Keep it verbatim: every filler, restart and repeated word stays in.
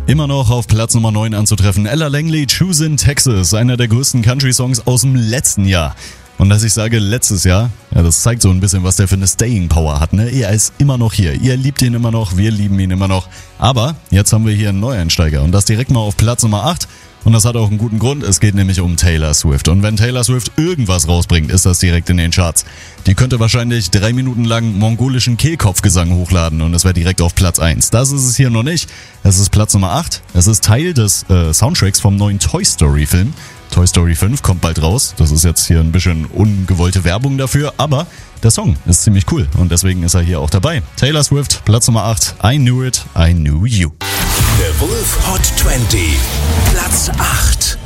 Immer noch auf Platz Nummer neun anzutreffen. Ella Langley, Choosin' Texas, einer der größten Country-Songs aus dem letzten Jahr. Und dass ich sage letztes Jahr, ja, das zeigt so ein bisschen, was der für eine Staying Power hat, ne? Er ist immer noch hier. Ihr liebt ihn immer noch, wir lieben ihn immer noch. Aber jetzt haben wir hier einen Neueinsteiger und das direkt mal auf Platz Nummer acht. Und das hat auch einen guten Grund, es geht nämlich um Taylor Swift. Und wenn Taylor Swift irgendwas rausbringt, ist das direkt in den Charts. Die könnte wahrscheinlich drei Minuten lang mongolischen Kehlkopfgesang hochladen und es wäre direkt auf Platz eins. Das ist es hier noch nicht. Es ist Platz Nummer acht. Es ist Teil des äh, Soundtracks vom neuen Toy Story Film. Toy Story fünf kommt bald raus. Das ist jetzt hier ein bisschen ungewollte Werbung dafür, aber der Song ist ziemlich cool und deswegen ist er hier auch dabei. Taylor Swift, Platz Nummer acht. I Knew It, I Knew You. The Wolf Hot zwanzig, Platz acht.